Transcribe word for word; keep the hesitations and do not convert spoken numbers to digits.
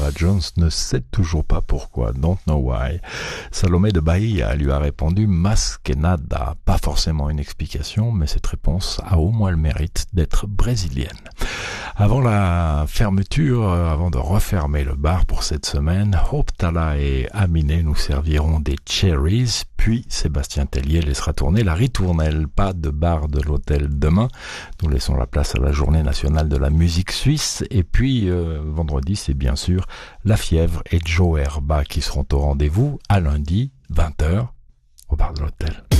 Barbara Jones ne sait toujours pas pourquoi. Don't know why. Salomé de Bahia lui a répondu Mas que nada. Pas forcément une explication, mais cette réponse a au moins le mérite d'être brésilienne. Avant la fermeture, avant de refermer le bar pour cette semaine, Hope Tala et Aminé nous serviront des cherries, puis Sébastien Tellier laissera tourner la ritournelle. Pas de bar de l'hôtel demain. Nous laissons la place à la journée nationale de la musique suisse. Et puis, euh, vendredi, c'est bien sûr La Fièvre et Joe Herba qui seront au rendez-vous à lundi, vingt heures, au bar de l'hôtel.